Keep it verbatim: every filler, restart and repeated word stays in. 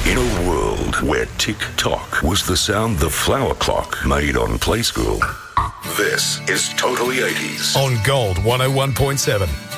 In a world where tick-tock was the sound the flower clock made on Play School, this is Totally eighties. On Gold one oh one point seven.